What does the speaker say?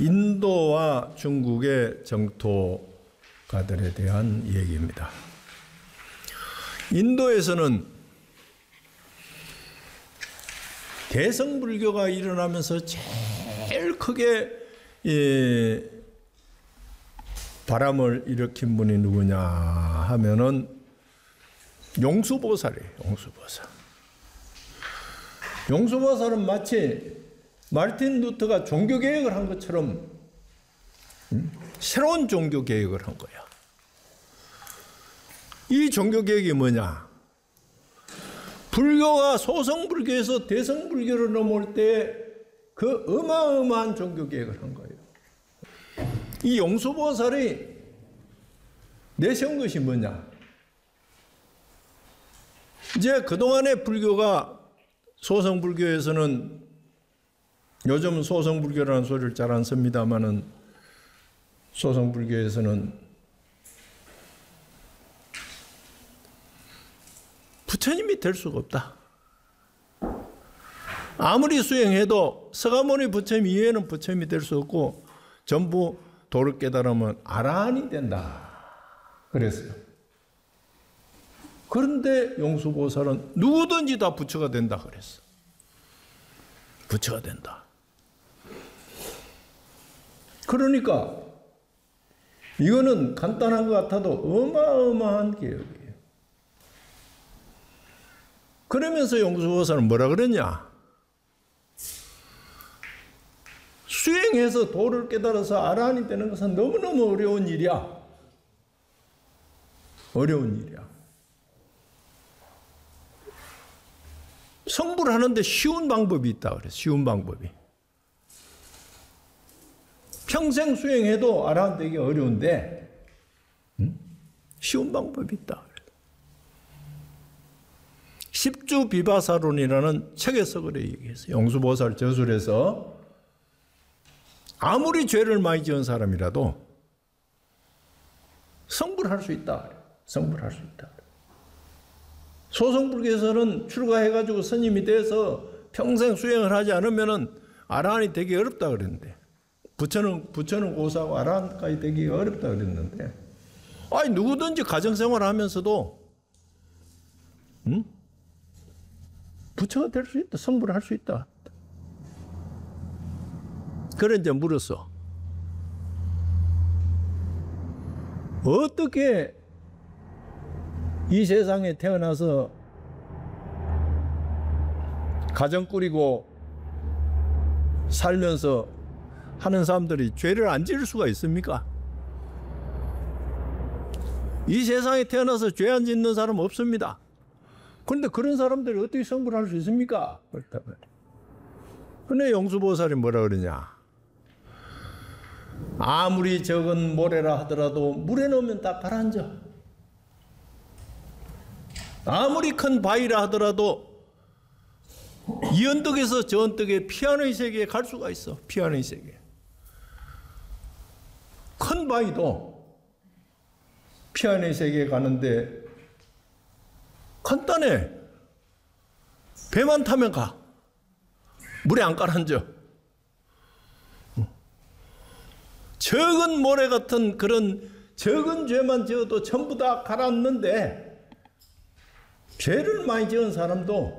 인도와 중국의 정토가들에 대한 얘기입니다. 인도에서는 대성불교가 일어나면서 제일 크게 바람을 일으킨 분이 누구냐 하면은 용수보살이에요. 용수보살. 용수보살은 마치 마르틴 루터가 종교개혁을 한 것처럼 새로운 종교개혁을 한 거야. 이 종교개혁이 뭐냐? 불교가 소성불교에서 대성불교로 넘어올 때 그 어마어마한 종교개혁을 한 거예요. 이 용수보살이 내세운 것이 뭐냐? 이제 그동안의 불교가 소성불교에서는 요즘은 소성불교라는 소리를 잘 안 씁니다만은 소성불교에서는 부처님이 될 수가 없다. 아무리 수행해도 서가모니 부처님 이외에는 부처님이 될 수 없고 전부 도를 깨달으면 아라한이 된다. 그랬어요. 그런데 용수보살은 누구든지 다 부처가 된다 그랬어. 부처가 된다. 그러니까 이거는 간단한 것 같아도 어마어마한 개혁이에요. 그러면서 용수보살은 뭐라 그랬냐? 수행해서 도를 깨달아서 아라한이 되는 것은 너무너무 어려운 일이야. 어려운 일이야. 성불을 하는데 쉬운 방법이 있다 그래. 쉬운 방법이. 평생 수행해도 아라한 되기 어려운데 쉬운 방법이 있다 그래. 십주비바사론이라는 책에서 그래 얘기했어요. 용수보살 저술에서 아무리 죄를 많이 지은 사람이라도 성불할 수 있다. 성불할 수 있다. 소성불교에서는 출가해가지고 스님이 돼서 평생 수행을 하지 않으면은 아라한이 되기 어렵다 그랬는데, 부처는 고사하고 아라한까지 되기 어렵다 그랬는데, 아니 누구든지 가정생활 하면서도 부처가 될 수 있다. 성불을 할 수 있다. 그래 이제 물었어. 어떻게 이 세상에 태어나서 가정 꾸리고 살면서 하는 사람들이 죄를 안 지을 수가 있습니까? 이 세상에 태어나서 죄 안 짓는 사람 없습니다. 그런데 그런 사람들이 어떻게 성불할 수 있습니까? 그렇다면. 근데 용수보살이 뭐라 그러냐? 아무리 적은 모래라 하더라도 물에 넣으면 다 가라앉아. 아무리 큰 바위라 하더라도 이 언덕에서 저 언덕에 피안의 세계에 갈 수가 있어. 피안의 세계. 큰 바위도 피안의 세계에 가는데 간단해. 배만 타면 가. 물에 안 가라앉아. 적은 모래 같은 그런 적은 죄만 지어도 전부 다 가라앉는데 죄를 많이 지은 사람도